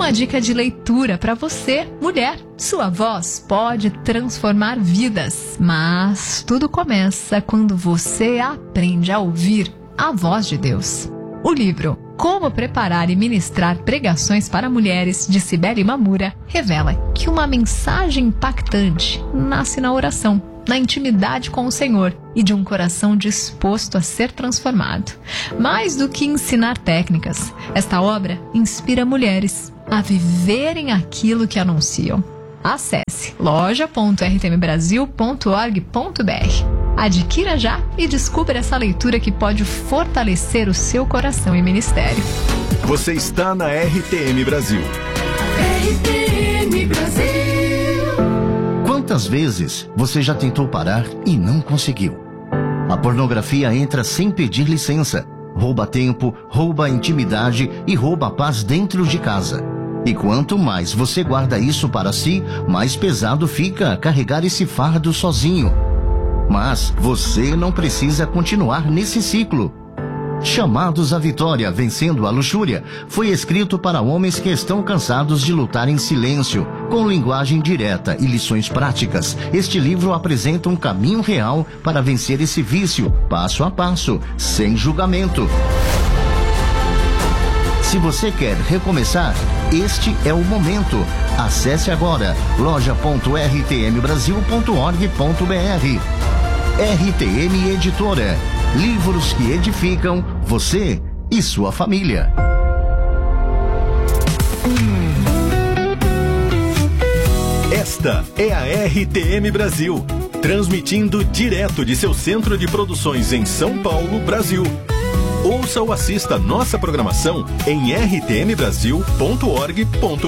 uma dica de leitura para você, mulher. Sua voz pode transformar vidas, mas tudo começa quando você aprende a ouvir a voz de Deus. O livro Como Preparar e Ministrar Pregações para Mulheres, de Cibele Mamura, revela que uma mensagem impactante nasce na oração, na intimidade com o Senhor e de um coração disposto a ser transformado. Mais do que ensinar técnicas, esta obra inspira mulheres a viverem aquilo que anunciam. Acesse loja.rtmbrasil.org.br. Adquira já e descubra essa leitura que pode fortalecer o seu coração e ministério. Você está na RTM Brasil. RTM Brasil. Quantas vezes você já tentou parar e não conseguiu? A pornografia entra sem pedir licença, rouba tempo, rouba a intimidade e rouba a paz dentro de casa. E quanto mais você guarda isso para si, mais pesado fica carregar esse fardo sozinho. Mas você não precisa continuar nesse ciclo. Chamados à Vitória, Vencendo a Luxúria, foi escrito para homens que estão cansados de lutar em silêncio, com linguagem direta e lições práticas. Este livro apresenta um caminho real para vencer esse vício, passo a passo, sem julgamento. Se você quer recomeçar, este é o momento. Acesse agora loja.rtmbrasil.org.br. RTM Editora. Livros que edificam você e sua família. Esta é a RTM Brasil, transmitindo direto de seu centro de produções em São Paulo, Brasil. Ouça ou assista nossa programação em rtmbrasil.org.br.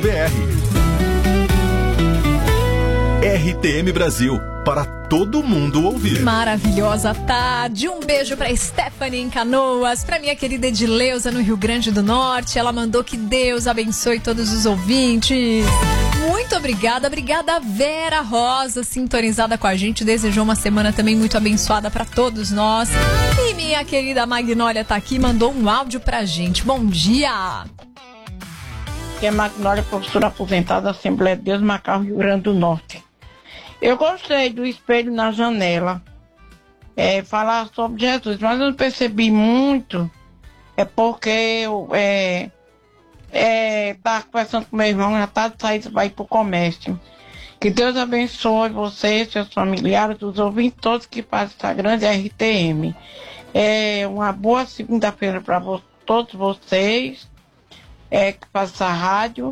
RTM Brasil, para todo mundo ouvir. Maravilhosa tarde, um beijo pra Stephanie em Canoas, pra minha querida Edileuza no Rio Grande do Norte. Ela mandou que Deus abençoe todos os ouvintes. Muito obrigada Vera Rosa, sintonizada com a gente, desejou uma semana também muito abençoada pra todos nós. E minha querida Magnólia tá aqui, mandou um áudio pra gente. Bom dia! Que é Magnólia, professora aposentada da Assembleia de Deus, Macau, Rio Grande do Norte. Eu gostei do espelho na janela, falar sobre Jesus, mas eu não percebi muito, porque eu estava conversando com meu irmão, já está saindo, vai para o comércio. Que Deus abençoe você, seus familiares, os ouvintes todos que fazem essa grande RTM. Uma boa segunda-feira para todos vocês que fazem essa rádio.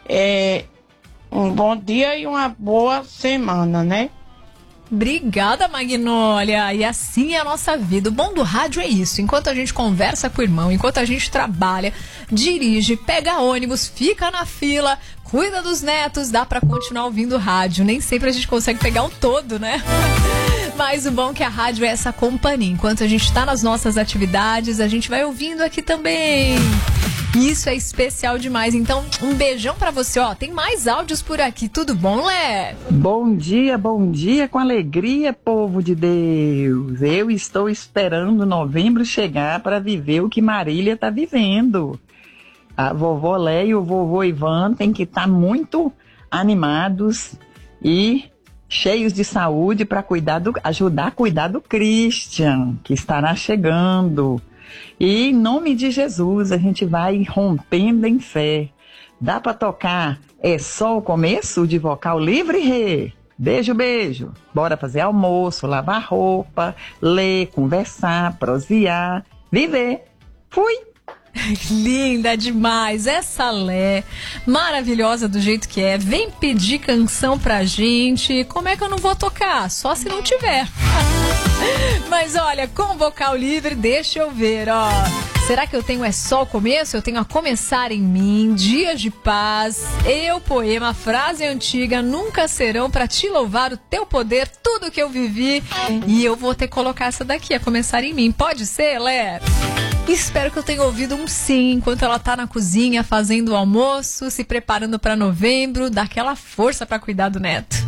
Um bom dia e uma boa semana, né? Obrigada, Magnólia. E assim é a nossa vida. O bom do rádio é isso. Enquanto a gente conversa com o irmão, enquanto a gente trabalha, dirige, pega ônibus, fica na fila, cuida dos netos, dá pra continuar ouvindo rádio. Nem sempre a gente consegue pegar um todo, né? Mas o bom é que a rádio é essa companhia. Enquanto a gente tá nas nossas atividades, a gente vai ouvindo aqui também. Isso é especial demais. Então, um beijão pra você, ó. Tem mais áudios por aqui. Tudo bom, Lé? Bom dia, com alegria, povo de Deus. Eu estou esperando novembro chegar para viver o que Marília tá vivendo. A vovó Lé e o vovô Ivan têm que estar muito animados e cheios de saúde para ajudar a cuidar do Christian, que estará chegando. E em nome de Jesus, a gente vai rompendo em fé. Dá para tocar É Só o Começo de Vocal Livre, Rê? Beijo. Bora fazer almoço, lavar roupa, ler, conversar, prosear, viver. Fui! Linda demais, essa Lé, maravilhosa do jeito que é. Vem pedir canção pra gente. Como é que eu não vou tocar? Só se não tiver. Mas olha, com vocal livre, deixa eu ver, ó. Será que eu tenho É Só o Começo? Eu tenho A Começar em Mim, Dias de Paz, Eu, Poema, Frase Antiga, Nunca Serão, Pra Te Louvar o Teu Poder, Tudo Que Eu Vivi. E eu vou ter que colocar essa daqui, A Começar em Mim. Pode ser, Lé? Espero que eu tenha ouvido um sim enquanto ela tá na cozinha fazendo o almoço, se preparando para novembro, dá aquela força para cuidar do neto.